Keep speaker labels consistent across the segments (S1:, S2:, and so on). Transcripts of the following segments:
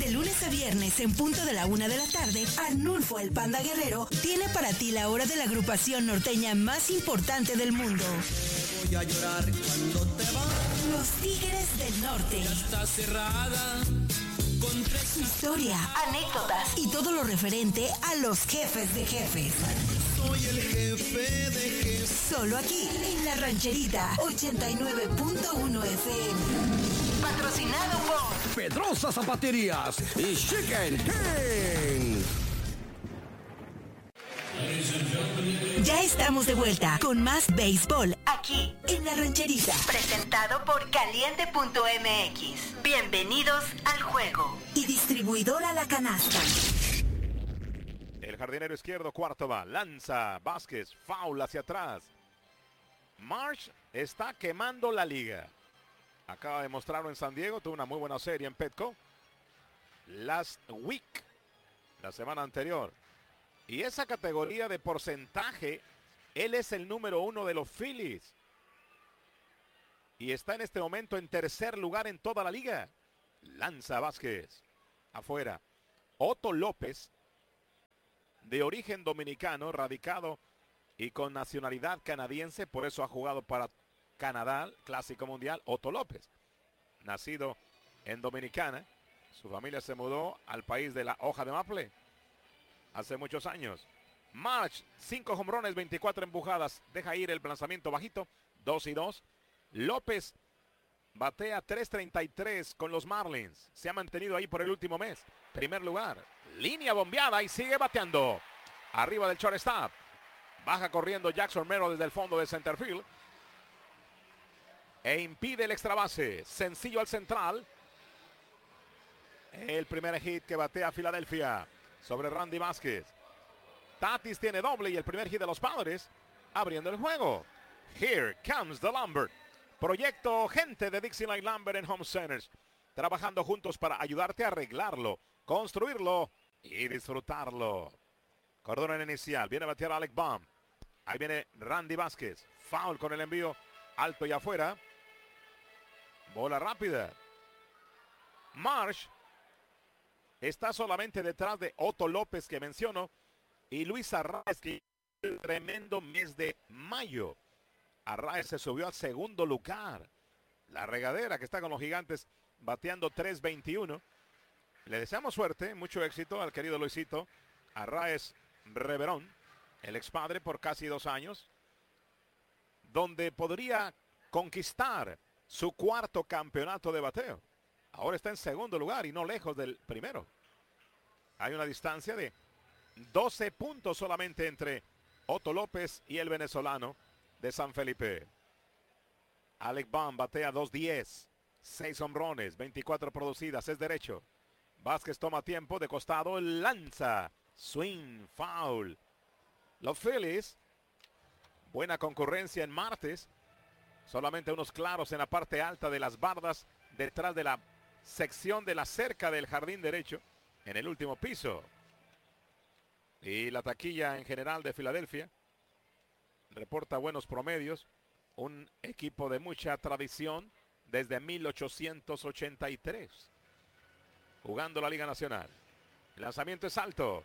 S1: De lunes a viernes, en punto de la 1 de la tarde, Arnulfo el Panda Guerrero tiene para ti la hora de la agrupación norteña más importante del mundo.
S2: Voy a llorar cuando te vas.
S1: Los Tigres del Norte.
S2: Ya está cerrada. Con tres
S1: Historia, anécdotas y todo lo referente a los jefes de jefes.
S2: soy el jefe de jefes.
S1: Solo aquí, en La Rancherita, 89.1 FM. Patrocinado por
S3: Pedrosa Zapaterías y Chicken King.
S1: Ya estamos de vuelta con más béisbol aquí en La Rancherita. Presentado por Caliente.mx. Bienvenidos al juego. Y distribuidora La Canasta.
S4: El jardinero izquierdo, cuarto va. Lanza Vázquez, foul hacia atrás. Marsh está quemando la liga. Acaba de mostrarlo en San Diego. Tuvo una muy buena serie en Petco. Last week. La semana anterior. Y esa categoría de porcentaje, él es el número 1 de los Phillies. Y está en este momento en tercer lugar en toda la liga. Lanza Vázquez. Afuera. Otto López, de origen dominicano, radicado y con nacionalidad canadiense. Por eso ha jugado para Canadá, Clásico Mundial. Otto López, nacido en Dominicana. Su familia se mudó al país de la hoja de maple hace muchos años. March, 5 jonrones, 24 empujadas. Deja ir el lanzamiento bajito. 2-2. López batea 3.33 con los Marlins. Se ha mantenido ahí por el último mes. Primer lugar. Línea bombeada y sigue bateando. Arriba del shortstop. Baja corriendo Jackson Merrill desde el fondo de center field. E impide el extra base. Sencillo al central. El primer hit que batea Filadelfia sobre Randy Vázquez. Tatis tiene doble y el primer hit de los Padres abriendo el juego. Here comes the Lambert. Proyecto gente de Dixieland Lambert en Home Centers. Trabajando juntos para ayudarte a arreglarlo, construirlo y disfrutarlo. Cordón en inicial. Viene a batear Alec Baum. Ahí viene Randy Vázquez. Foul con el envío alto y afuera. Bola rápida. Marsh está solamente detrás de Otto López, que menciono, y Luis Arraez, que el tremendo mes de mayo. Arraez se subió al segundo lugar. La regadera que está con los Gigantes bateando 3.21. Le deseamos suerte, mucho éxito al querido Luisito Arraez Reverón, el expadre por casi 2 años, donde podría conquistar su cuarto campeonato de bateo. Ahora está en segundo lugar y no lejos del primero. Hay una distancia de 12 puntos solamente entre Otto López y el venezolano de San Felipe. Alec Baum batea 2.10, 6 honrones, 24 producidas, es derecho. Vázquez toma tiempo de costado, lanza, swing, foul. Los Phillies, buena concurrencia en martes. Solamente unos claros en la parte alta de las bardas, detrás de la sección de la cerca del jardín derecho, en el último piso. Y la taquilla en general de Filadelfia reporta buenos promedios. Un equipo de mucha tradición desde 1883. Jugando la Liga Nacional. El lanzamiento es alto.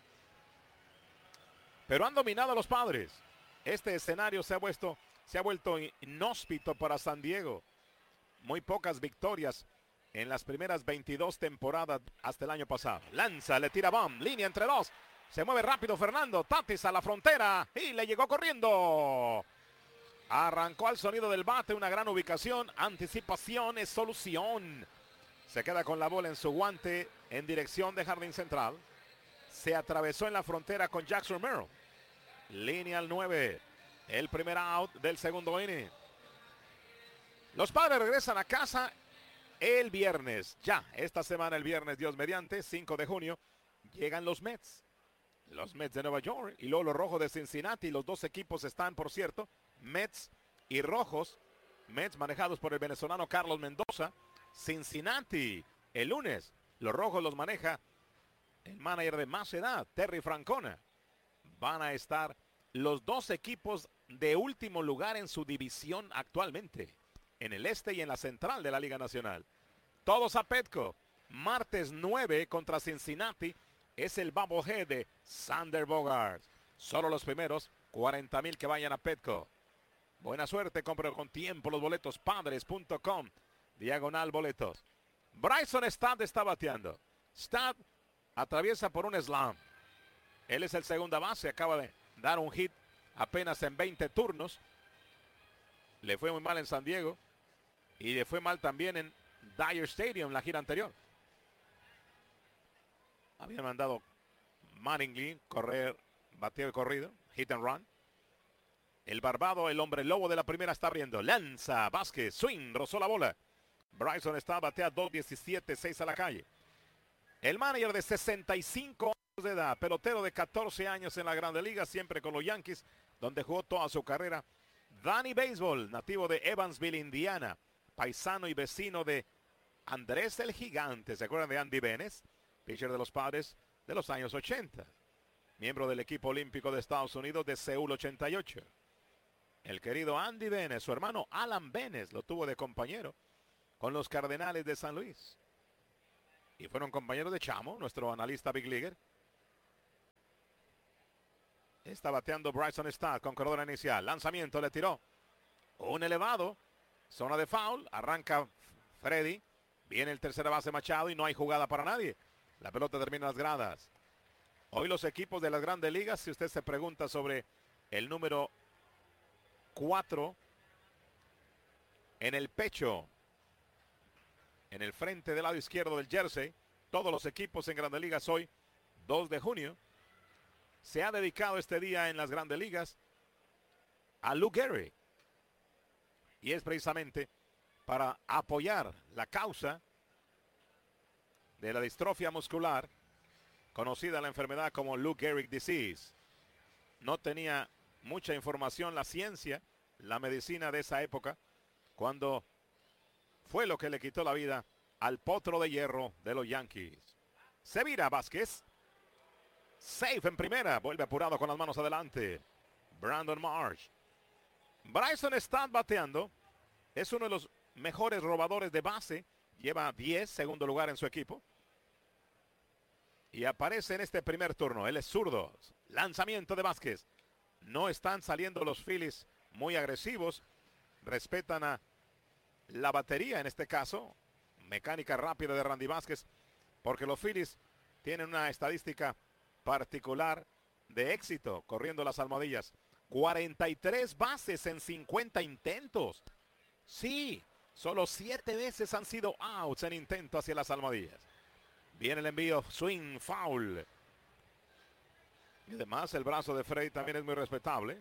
S4: Pero han dominado a los Padres. Este escenario se ha vuelto inhóspito para San Diego. Muy pocas victorias en las primeras 22 temporadas hasta el año pasado. Lanza, le tira Baum, línea entre dos. Se mueve rápido Fernando Tatis a la frontera y le llegó corriendo. Arrancó al sonido del bate, una gran ubicación. Anticipación es solución. Se queda con la bola en su guante en dirección de jardín central. Se atravesó en la frontera con Jackson Merrill. Línea al 9. El primer out del segundo inning. Los Padres regresan a casa el viernes. Ya, esta semana el viernes, Dios mediante, 5 de junio, llegan los Mets. Los Mets de Nueva York y luego los Rojos de Cincinnati. Los dos equipos están, por cierto, Mets y Rojos. Mets manejados por el venezolano Carlos Mendoza. Cincinnati el lunes. Los Rojos los maneja el manager de más edad, Terry Francona. Van a estar los dos equipos de último lugar en su división actualmente, en el este y en la central de la Liga Nacional. Todos a Petco. Martes 9 contra Cincinnati es el bobblehead de Xander Bogaerts. Solo los primeros 40,000 que vayan a Petco. Buena suerte, compre con tiempo los boletos. Padres.com, /boletos. Bryson Stott está bateando. Stott atraviesa por un slam. Él es el segunda base, acaba de dar un hit apenas en 20 turnos. Le fue muy mal en San Diego y le fue mal también en Dyer Stadium la gira anterior. Habían mandado Mattingly correr, bateo de corrido, hit and run. El barbado, el hombre lobo de la primera está abriendo. Lanza, Vázquez, swing, rozó la bola. Bryson está batea 2-17, 6 a la calle. El manager de 65 años de edad, pelotero de 14 años en la Grande Liga, siempre con los Yankees, donde jugó toda su carrera. Danny Baseball, nativo de Evansville, Indiana, paisano y vecino de Andrés el Gigante. ¿Se acuerdan de Andy Benes? Pitcher de los Padres de los años 80. Miembro del equipo olímpico de Estados Unidos de Seúl 88. El querido Andy Benes, su hermano Alan Benes, lo tuvo de compañero con los Cardenales de San Luis. Y fueron compañeros de Chamo, nuestro analista Big Leaguer. Está bateando Bryson Stott con corredora inicial. Lanzamiento, le tiró un elevado. Zona de foul. Arranca Freddy. Viene el tercera base Machado y no hay jugada para nadie. La pelota termina en las gradas. Hoy los equipos de las Grandes Ligas, si usted se pregunta sobre el número 4 en el pecho, en el frente del lado izquierdo del jersey, todos los equipos en Grandes Ligas hoy, 2 de junio, se ha dedicado este día en las Grandes Ligas a Lou Gehrig. Y es precisamente para apoyar la causa de la distrofia muscular, conocida la enfermedad como Lou Gehrig Disease. No tenía mucha información la ciencia, la medicina de esa época, cuando fue lo que le quitó la vida al potro de hierro de los Yankees. Se vira Vázquez. Safe en primera. Vuelve apurado con las manos adelante. Brandon Marsh. Bryson Stott bateando. Es uno de los mejores robadores de base. Lleva 10, segundo lugar en su equipo. Y aparece en este primer turno. Él es zurdo. Lanzamiento de Vázquez. No están saliendo los Phillies muy agresivos. Respetan a la batería en este caso. Mecánica rápida de Randy Vázquez. Porque los Phillies tienen una estadística particular de éxito corriendo las almohadillas. 43 bases en 50 intentos. Sí, solo 7 veces han sido outs en intento hacia las almohadillas. Viene el envío, swing, foul. Y además el brazo de Freddy también es muy respetable.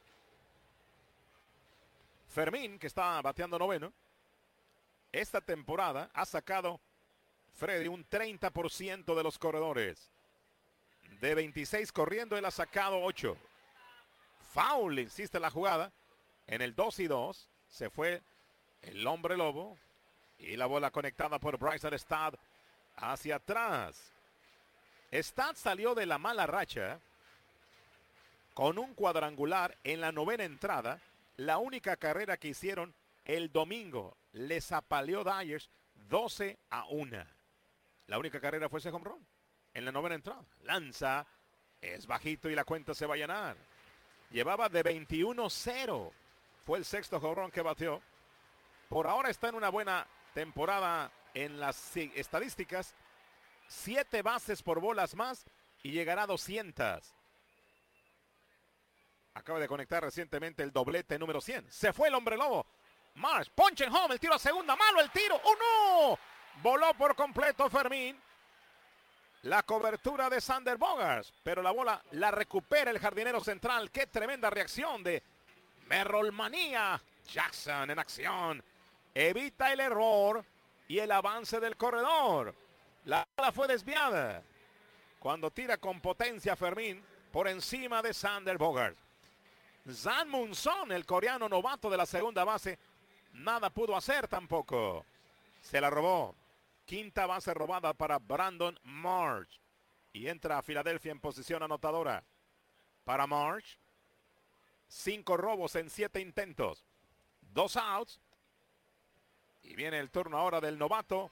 S4: Fermín, que está bateando noveno, esta temporada ha sacado Freddy un 30% de los corredores. De 26 corriendo, él ha sacado 8. Foul, insiste la jugada. En el 2-2 se fue el hombre lobo. Y la bola conectada por Bryson Stott hacia atrás. Stott salió de la mala racha con un cuadrangular en la novena entrada. La única carrera que hicieron el domingo. Les apaleó Dyers 12-1. La única carrera fue ese home run en la novena entrada. Lanza, es bajito y la cuenta se va a llenar. Llevaba de 21-0. Fue el sexto home run que bateó. Por ahora está en una buena temporada en las estadísticas. 7 bases por bolas más y llegará a 200. Acaba de conectar recientemente el doblete número 100. Se fue el hombre lobo. Marsh, ponche en home, el tiro a segunda, malo el tiro. ¡Oh no! Voló por completo Fermín. La cobertura de Xander Bogaerts, pero la bola la recupera el jardinero central. ¡Qué tremenda reacción de Merrill Manía! Jackson en acción. Evita el error y el avance del corredor. La bola fue desviada. Cuando tira con potencia Fermín por encima de Xander Bogaerts. Zan Munson, el coreano novato de la segunda base, nada pudo hacer tampoco. Se la robó. Quinta base robada para Brandon Marsh. Y entra a Filadelfia en posición anotadora. Para Marsh. 5 robos en 7 intentos. 2 outs. Y viene el turno ahora del novato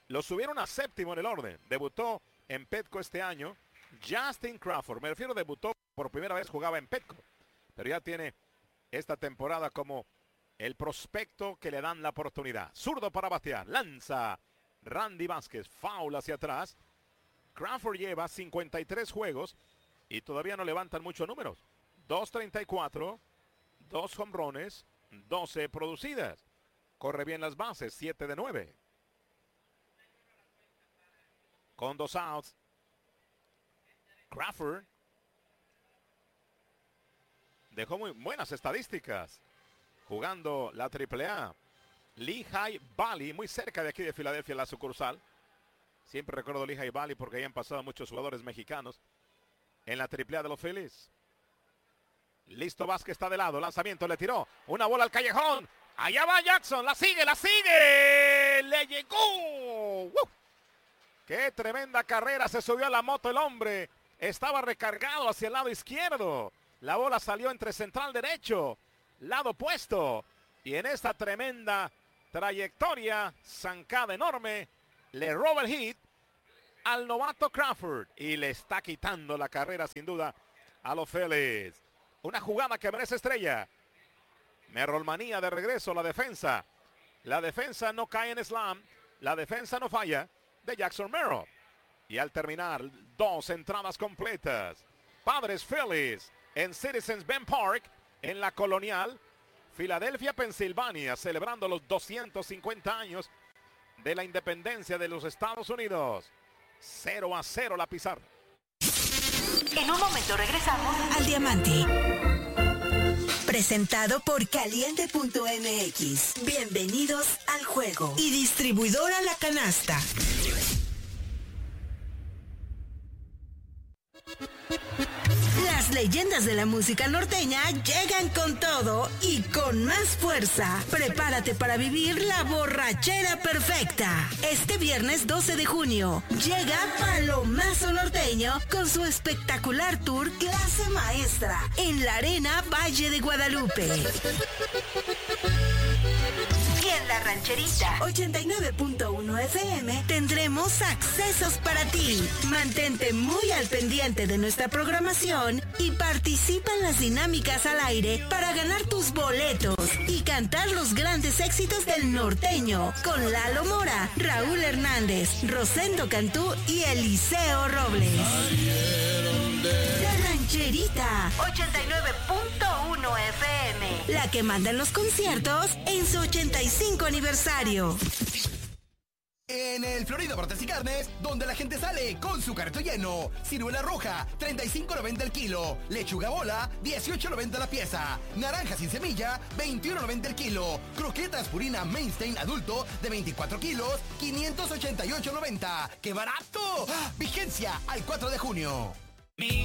S4: Lo subieron a séptimo en el orden. Debutó en Petco este año. Justin Crawford, me refiero, debutó por primera vez, jugaba en Petco. Pero ya tiene esta temporada como el prospecto que le dan la oportunidad. Zurdo para batear. Lanza Randy Vázquez. Foul hacia atrás. Crawford lleva 53 juegos y todavía no levantan muchos números. 2.34, 2 jonrones, 12 producidas. Corre bien las bases, 7 de 9. Con 2 outs. Crawford dejó muy buenas estadísticas jugando la AAA. Lehigh Valley, muy cerca de aquí de Filadelfia, la sucursal. Siempre recuerdo Lehigh Valley porque ahí han pasado muchos jugadores mexicanos en la AAA de los Phillies. Listo, Vázquez está de lado, lanzamiento, le tiró una bola al callejón. Allá va Jackson, la sigue, le llegó. ¡Woo! Qué tremenda carrera, se subió a la moto el hombre. Estaba recargado hacia el lado izquierdo. La bola salió entre central derecho, lado opuesto. Y en esta tremenda trayectoria, zancada enorme, le roba el hit al novato Crawford. Y le está quitando la carrera sin duda a los Phillies. Una jugada que merece estrella. Merrolmanía de regreso, la defensa. La defensa no cae en slam. La defensa no falla de Jackson Merrill. Y al terminar, 2 entradas completas. Padres Phillies en Citizens Bank Park, en la Colonial, Filadelfia, Pensilvania, celebrando los 250 años de la independencia de los Estados Unidos. 0-0 la pizarra.
S1: En un momento regresamos al Diamante. Presentado por Caliente.mx. Bienvenidos al juego. Y distribuidora La Canasta. Las leyendas de la música norteña llegan con todo y con más fuerza. Prepárate para vivir la borrachera perfecta. Este viernes 12 de junio llega Palomazo Norteño con su espectacular tour Clase Maestra en la Arena Valle de Guadalupe. Y en la Rancherita 89.1 FM tendremos accesos para ti. Mantente muy al pendiente de nuestra programación y participa en las dinámicas al aire para ganar tus boletos y cantar los grandes éxitos del norteño con Lalo Mora, Raúl Hernández, Rosendo Cantú y Eliseo Robles. La Rancherita 89.1 FM, la que manda en los conciertos en su 85 aniversario.
S5: En el Florida Bartes y Carnes, donde la gente sale con su carrito lleno. Ciruela roja, $35.90 el kilo. Lechuga bola, $18.90 la pieza. Naranja sin semilla, $21.90 el kilo. Croquetas Purina Mainstein adulto de 24 kilos, $588.90. ¡Qué barato! ¡Ah! Vigencia al 4 de junio.